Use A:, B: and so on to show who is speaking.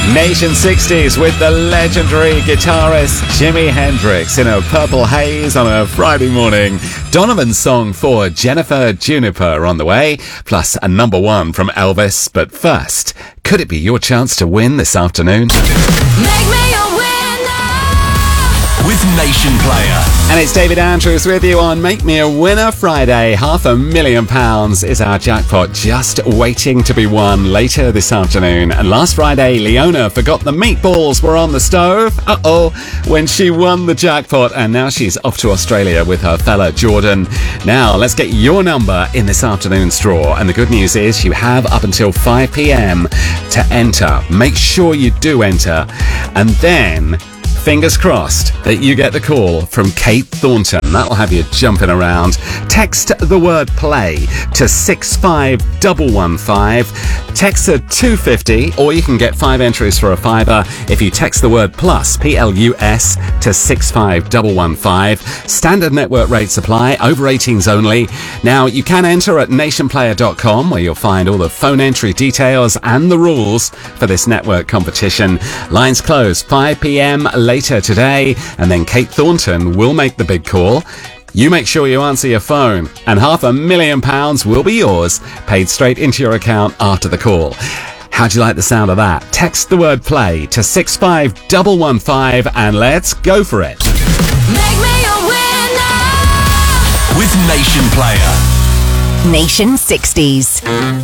A: Nation 60s with the legendary guitarist Jimi Hendrix in a purple haze on a Friday morning. Donovan's song for Jennifer Juniper on the way, plus a number one from Elvis. But first, could it be your chance to win this afternoon?
B: Make me a winner
C: with Nation Player.
A: And it's David Andrews with you on Make Me a Winner Friday. £500,000 is our jackpot, just waiting to be won later this afternoon. And last Friday, Leona forgot the meatballs were on the stove. When she won the jackpot, and now she's off to Australia with her fella Jordan. Now, let's get your number in this afternoon's draw. And the good news is you have up until 5 p.m. to enter. Make sure you do enter. And then, fingers crossed that you get the call from Kate Thornton. That'll have you jumping around. Text the word play to 65115. Text to 250, or you can get 5 entries for a fiver if you text the word plus, P-L-U-S, to 65115. Standard network rates apply, over 18s only. Now, you can enter at nationplayer.com, where you'll find all the phone entry details and the rules for this network competition. Lines close 5 p.m. later today, and then Kate Thornton will make the big call. You make sure you answer your phone, and £500,000 will be yours, paid straight into your account after the call. How'd you like the sound of that? Text the word play to 65115 and let's go for it.
B: Make me a winner
C: with Nation Player.
D: Nation 60s.